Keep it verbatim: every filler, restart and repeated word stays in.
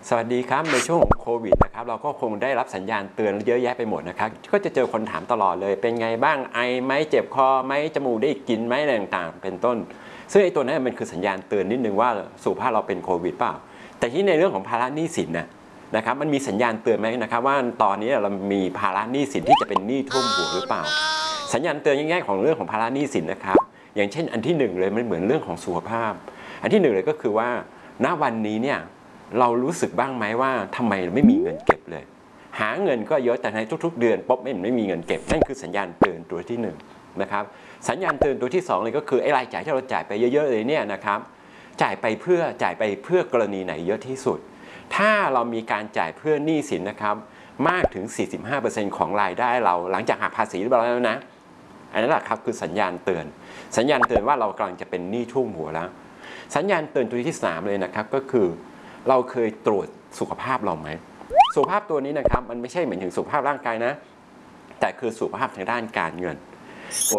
สวัสดีครับในช่วงของโควิดนะครับเราก็คงได้รับสัญญาณเตือนเยอะแยะไปหมดนะครับก็จะเจอคนถามตลอดเลยเป็นไงบ้างไอไหมเจ็บคอไหมจมูกได้กลิ่นไหมอะไรต่างๆเป็นต้นซึ่งไอ้ตัวนั้นมันคือสัญญาณเตือนนิดนึงว่าสุขภาพเราเป็นโควิดเปล่าแต่ที่ในเรื่องของภาระหนี้สินนะนะครับมันมีสัญญาณเตือนไหมนะครับว่าตอนนี้เรามีภาระหนี้สินที่จะเป็นหนี้ท่วมหัวหรือเปล่าสัญญาณเตือนง่ายๆของเรื่องของภาระหนี้สินนะครับอย่างเช่นอันที่หนึ่งเลยมันเหมือนเรื่องของสุขภาพอันที่หนึ่งเลยก็คือว่าณวันนี้เนี่ยเรารู้สึกบ้างไหมว่าทำไมไม่มีเงินเก็บเลยหาเงินก็เยอะแต่ในทุกๆเดือนป๊บไม่ไม่มีเงินเก็บนั่นคือสัญญาณเตือนตัวที่หนึ่งนะครับสัญญาณเตือนตัวที่สองเลยก็คือไอ้รายจ่ายที่เราจ่ายไปเยอะๆเลยเนี่ยนะครับจ่ายไปเพื่อจ่ายไปเพื่อกรณีไหนเยอะที่สุดถ้าเรามีการจ่ายเพื่อหนี้สินนะครับมากถึง สี่สิบห้าเปอร์เซ็นต์ ของรายได้เราหลังจากหักภาษีเรียบร้อยแล้วนะอันนั้นแหละครับคือสัญญาณเตือนสัญญาณเตือนว่าเรากำลังจะเป็นหนี้ท่วมหัวแล้วสัญญาณเตือนตัวที่สามเลยนะครับก็คือเราเคยตรวจสุขภาพเราไหมสุขภาพตัวนี้นะครับมันไม่ใช่เหมือนถึงสุขภาพร่างกายนะแต่คือสุขภาพทางด้านการเงิน